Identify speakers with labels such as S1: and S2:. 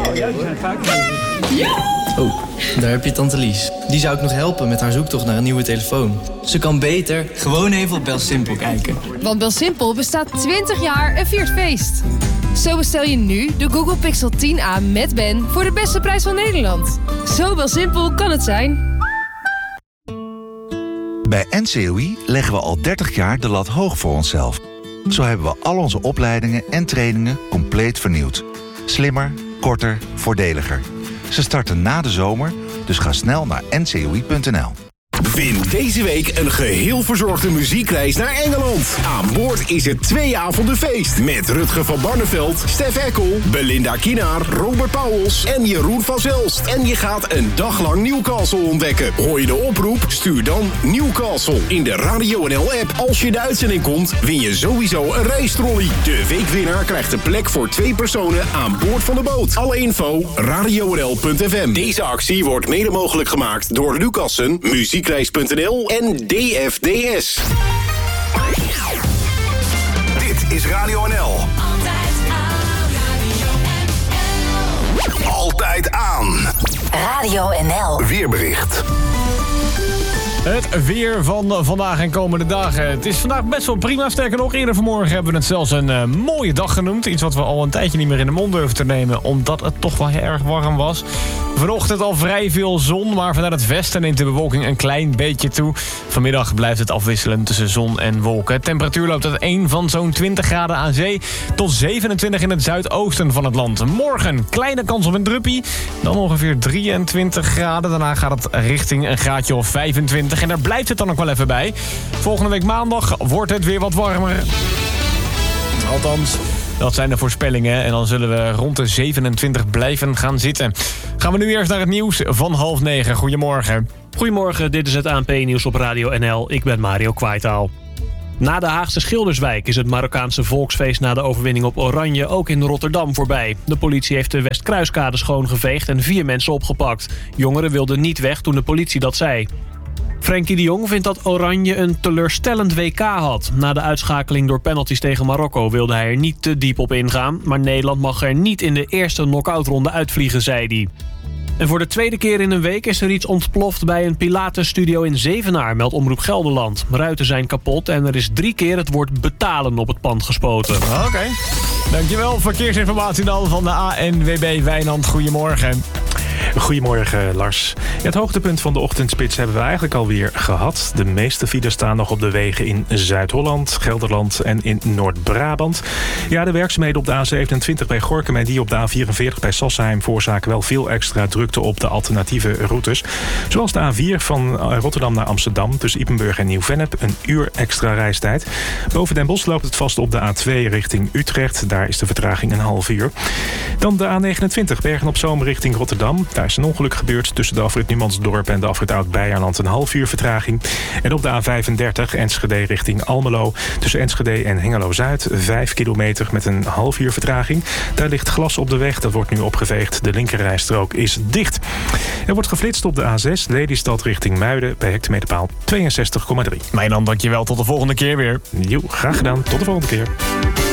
S1: Oh, daar heb je tante Lies. Die zou ik nog helpen met haar zoektocht naar een nieuwe telefoon. Ze kan beter gewoon even op BelSimpel kijken.
S2: Want BelSimpel bestaat 20 jaar en viert feest. Zo bestel je nu de Google Pixel 10a met Ben voor de beste prijs van Nederland. Zo BelSimpel kan het zijn.
S3: Bij NCOI leggen we al 30 jaar de lat hoog voor onszelf. Zo hebben we al onze opleidingen en trainingen compleet vernieuwd. Slimmer, korter, voordeliger. Ze starten na de zomer, dus ga snel naar ncoi.nl.
S4: Win deze week een geheel verzorgde muziekreis naar Engeland. Aan boord is het 2 avonden feest. Met Rutger van Barneveld, Stef Eckel, Belinda Kienaar, Robert Pauwels en Jeroen van Zelst. En je gaat een dag lang Newcastle ontdekken. Hoor je de oproep? Stuur dan Newcastle in de Radio NL-app. Als je de uitzending komt, win je sowieso een reistrolley. De weekwinnaar krijgt een plek voor 2 personen aan boord van de boot. Alle info, radionl.fm. Deze actie wordt mede mogelijk gemaakt door Lucassen, muziekreis.nl en DFDS. Dit is Radio NL. Altijd aan.
S5: Radio NL.
S4: Weerbericht.
S6: Het weer van vandaag en komende dagen. Het is vandaag best wel prima. Sterker nog, eerder vanmorgen hebben we het zelfs een mooie dag genoemd. Iets wat we al een tijdje niet meer in de mond durven te nemen, omdat het toch wel heel erg warm was. Vanochtend al vrij veel zon, maar vanuit het westen neemt de bewolking een klein beetje toe. Vanmiddag blijft het afwisselen tussen zon en wolken. De temperatuur loopt uiteen van zo'n 20 graden aan zee tot 27 in het zuidoosten van het land. Morgen kleine kans op een druppie, dan ongeveer 23 graden. Daarna gaat het richting een graadje of 25. En daar blijft het dan ook wel even bij. Volgende week maandag wordt het weer wat warmer. Althans, dat zijn de voorspellingen. En dan zullen we rond de 27 blijven gaan zitten. Gaan we nu eerst naar het nieuws van 8:30. Goedemorgen.
S7: Goedemorgen, dit is het ANP-nieuws op Radio NL. Ik ben Mario Kwaitaal. Na de Haagse Schilderswijk is het Marokkaanse volksfeest na de overwinning op Oranje ook in Rotterdam voorbij. De politie heeft de Westkruiskade schoongeveegd en 4 mensen opgepakt. Jongeren wilden niet weg toen de politie dat zei. Frenkie de Jong vindt dat Oranje een teleurstellend WK had. Na de uitschakeling door penalties tegen Marokko wilde hij er niet te diep op ingaan. Maar Nederland mag er niet in de eerste knock-outronde uitvliegen, zei hij. En voor de tweede keer in een week is er iets ontploft bij een Pilates-studio in Zevenaar, meldt Omroep Gelderland. Ruiten zijn kapot en er is 3 keer het woord betalen op het pand gespoten.
S6: Oké. Dankjewel. Verkeersinformatie dan van de ANWB Wijnand. Goedemorgen.
S8: Goedemorgen, Lars. Het hoogtepunt van de ochtendspits hebben we eigenlijk alweer gehad. De meeste files staan nog op de wegen in Zuid-Holland, Gelderland en in Noord-Brabant. Ja, de werkzaamheden op de A27 bij Gorinchem en die op de A44 bij Sassheim veroorzaken wel veel extra drukte op de alternatieve routes. Zoals de A4 van Rotterdam naar Amsterdam tussen Ypenburg en Nieuw-Vennep, een uur extra reistijd. Boven Den Bosch loopt het vast op de A2 richting Utrecht. Daar is de vertraging een half uur. Dan de A29 Bergen op Zoom richting Rotterdam. Daar is een ongeluk gebeurd tussen de afrit Numansdorp en de afrit Oud-Beijerland, een half uur vertraging. En op de A35 Enschede richting Almelo tussen Enschede en Hengelo-Zuid 5 kilometer met een half uur vertraging. Daar ligt glas op de weg, dat wordt nu opgeveegd. De linkerrijstrook is dicht. Er wordt geflitst op de A6 Lelystad richting Muiden bij hectometerpaal 62,3.
S6: Mijnand, dankjewel. Tot de volgende keer weer.
S8: Jo, graag gedaan. Tot de volgende keer.